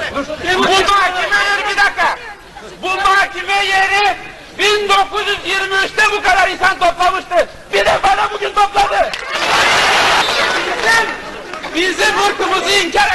Bu mahkeme yeri, bir dakika. Bu mahkeme yeri 1923'te bu kadar insan toplamıştı. Bir de bana bugün topladı. Bizim ırkımızı inkar